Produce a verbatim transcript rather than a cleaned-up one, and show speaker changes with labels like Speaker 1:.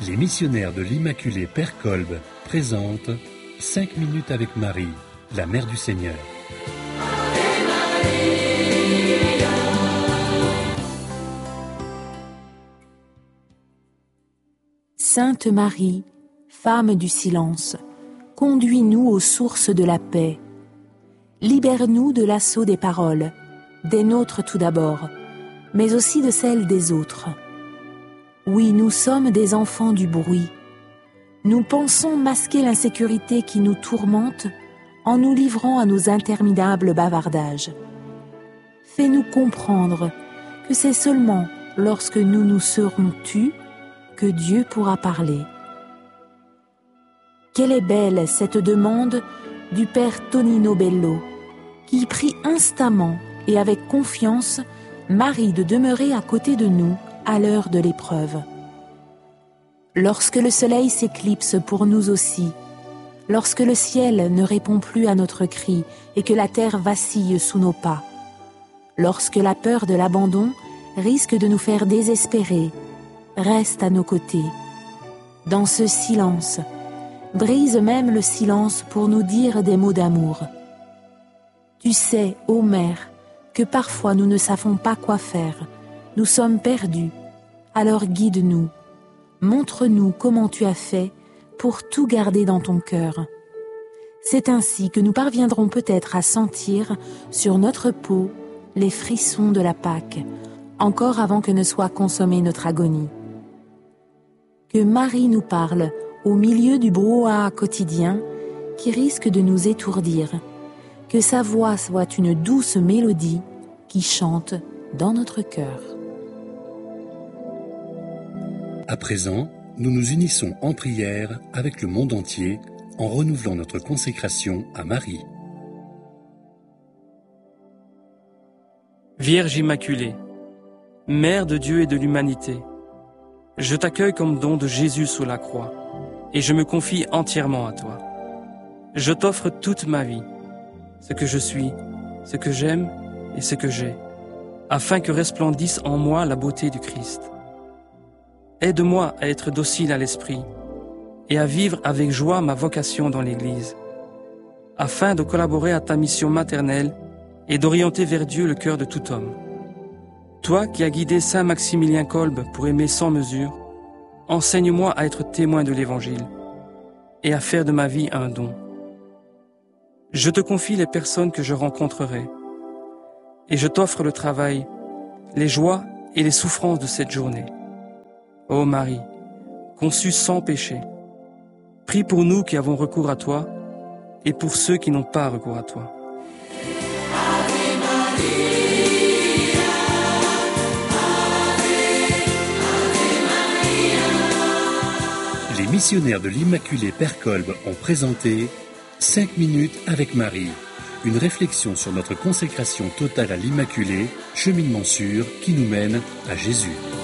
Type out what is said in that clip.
Speaker 1: Les missionnaires de l'Immaculée Père Kolb présentent cinq minutes avec Marie, la Mère du Seigneur.
Speaker 2: Sainte Marie, femme du silence, conduis-nous aux sources de la paix. Libère-nous de l'assaut des paroles, des nôtres tout d'abord, mais aussi de celles des autres. Oui, nous sommes des enfants du bruit. Nous pensons masquer l'insécurité qui nous tourmente en nous livrant à nos interminables bavardages. Fais-nous comprendre que c'est seulement lorsque nous nous serons tus que Dieu pourra parler. Quelle est belle cette demande du Père Tonino Bello, qui prie instamment et avec confiance Marie de demeurer à côté de nous à l'heure de l'épreuve. Lorsque le soleil s'éclipse pour nous aussi, lorsque le ciel ne répond plus à notre cri et que la terre vacille sous nos pas, lorsque la peur de l'abandon risque de nous faire désespérer, reste à nos côtés. Dans ce silence, brise même le silence pour nous dire des mots d'amour. Tu sais, ô Mère, que parfois nous ne savons pas quoi faire, nous sommes perdus, alors guide-nous, montre-nous comment tu as fait pour tout garder dans ton cœur. C'est ainsi que nous parviendrons peut-être à sentir sur notre peau les frissons de la Pâque, encore avant que ne soit consommée notre agonie. Que Marie nous parle au milieu du brouhaha quotidien qui risque de nous étourdir, que sa voix soit une douce mélodie qui chante dans notre cœur.
Speaker 1: À présent, nous nous unissons en prière avec le monde entier en renouvelant notre consécration à Marie.
Speaker 3: Vierge Immaculée, Mère de Dieu et de l'humanité, je t'accueille comme don de Jésus sous la croix et je me confie entièrement à toi. Je t'offre toute ma vie, ce que je suis, ce que j'aime et ce que j'ai, afin que resplendisse en moi la beauté du Christ. Aide-moi à être docile à l'esprit et à vivre avec joie ma vocation dans l'Église, afin de collaborer à ta mission maternelle et d'orienter vers Dieu le cœur de tout homme. Toi qui as guidé Saint Maximilien Kolb pour aimer sans mesure, enseigne-moi à être témoin de l'Évangile et à faire de ma vie un don. Je te confie les personnes que je rencontrerai et je t'offre le travail, les joies et les souffrances de cette journée. Ô Marie, conçue sans péché, prie pour nous qui avons recours à toi et pour ceux qui n'ont pas recours à toi.
Speaker 4: Ave Maria, Ave, Ave Maria.
Speaker 1: Les missionnaires de l'Immaculée Père Kolb ont présenté cinq minutes avec Marie, une réflexion sur notre consécration totale à l'Immaculée, cheminement sûr qui nous mène à Jésus.